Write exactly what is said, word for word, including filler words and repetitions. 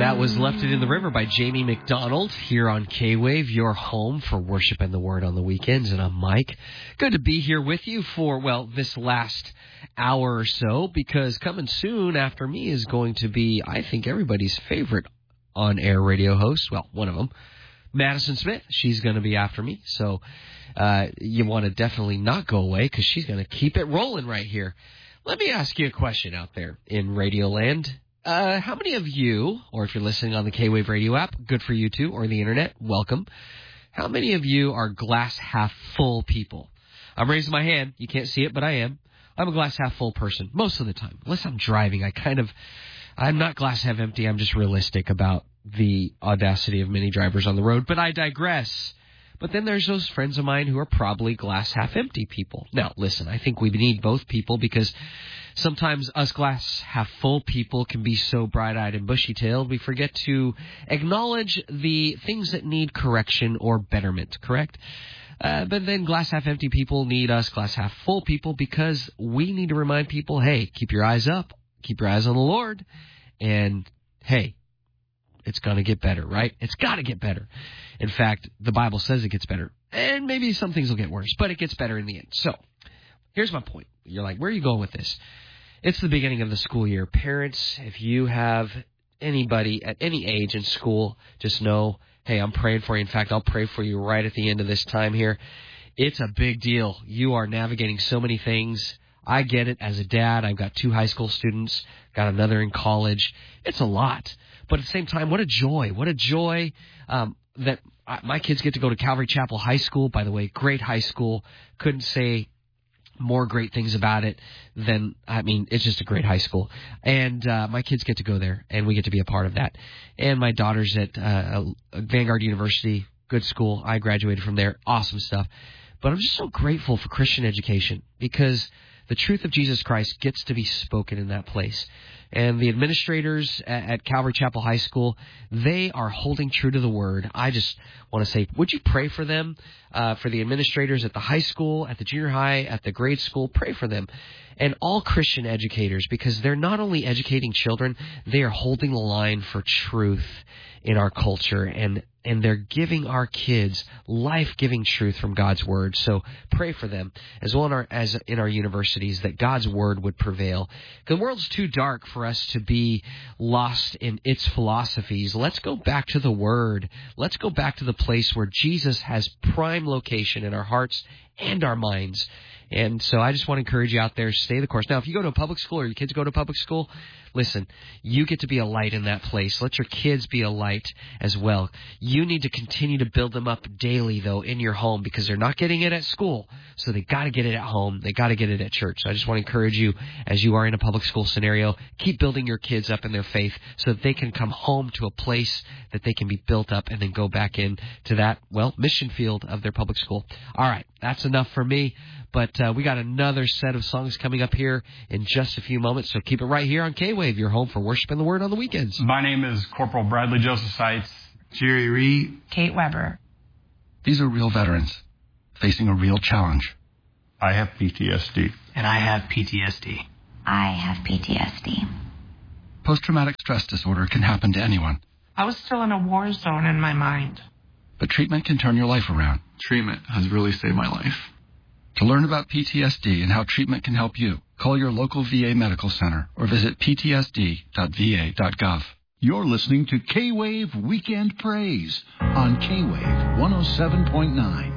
That was Left It in the River by Jamie McDonald here on K-Wave, your home for worship and the word on the weekends. And I'm Mike. Good to be here with you for, well, this last hour or so, because coming soon after me is going to be, I think, everybody's favorite on-air radio host. Well, one of them, Madison Smith. She's going to be after me. So uh, you want to definitely not go away because she's going to keep it rolling right here. Let me ask you a question out there in Radio Land. Uh, how many of you, or if you're listening on the K-Wave radio app, good for you too, or the internet, welcome. How many of you are glass half full people? I'm raising my hand. You can't see it, but I am. I'm a glass half full person most of the time. Unless I'm driving, I kind of, I'm not glass half empty. I'm just realistic about the audacity of many drivers on the road, but I digress. But then there's those friends of mine who are probably glass half empty people. Now, listen, I think we need both people because sometimes us glass half full people can be so bright-eyed and bushy-tailed we forget to acknowledge the things that need correction or betterment, correct? Uh, but then glass half empty people need us glass half full people because we need to remind people, hey, keep your eyes up, keep your eyes on the Lord, and hey, it's going to get better, right? It's got to get better. In fact, the Bible says it gets better. And maybe some things will get worse, but it gets better in the end. So, here's my point. You're like, where are you going with this? It's the beginning of the school year. Parents, if you have anybody at any age in school, just know, hey, I'm praying for you. In fact, I'll pray for you right at the end of this time here. It's a big deal. You are navigating so many things. I get it as a dad. I've got two high school students, got another in college. It's a lot. But at the same time, what a joy. What a joy um, that my kids get to go to Calvary Chapel High School. By the way, great high school. Couldn't say more great things about it than, I mean, it's just a great high school. And uh, my kids get to go there, and we get to be a part of that. And my daughter's at uh, Vanguard University, good school. I graduated from there. Awesome stuff. But I'm just so grateful for Christian education because the truth of Jesus Christ gets to be spoken in that place. And the administrators at Calvary Chapel High School, they are holding true to the word. I just want to say, would you pray for them, uh, for the administrators at the high school, at the junior high, at the grade school? Pray for them. And all Christian educators, because they're not only educating children, they are holding the line for truth in our culture, and and they're giving our kids life-giving truth from God's word. So pray for them, as well in our, as in our universities, that God's word would prevail. The world's too dark for us to be lost in its philosophies. Let's go back to the word. Let's go back to the place where Jesus has prime location in our hearts and our minds. And so I just want to encourage you out there, stay the course. Now, if you go to a public school or your kids go to public school, listen, you get to be a light in that place. Let your kids be a light as well. You need to continue to build them up daily, though, in your home because they're not getting it at school. So they got to get it at home. They got to get it at church. So I just want to encourage you, as you are in a public school scenario, keep building your kids up in their faith so that they can come home to a place that they can be built up and then go back in to that, well, mission field of their public school. All right, that's enough for me. But uh, we got another set of songs coming up here in just a few moments, so keep it right here on K-Wave, your home for worship and the word on the weekends. My name is Corporal Bradley Joseph Seitz. Jerry Reed. Kate Weber. These are real veterans facing a real challenge. I have P T S D. And I have P T S D. I have P T S D. Post-traumatic stress disorder can happen to anyone. I was still in a war zone in my mind. But treatment can turn your life around. Treatment has really saved my life. To learn about P T S D and how treatment can help you, call your local V A medical center or visit p t s d dot v a dot gov. You're listening to K-Wave Weekend Praise on K-Wave one oh seven point nine.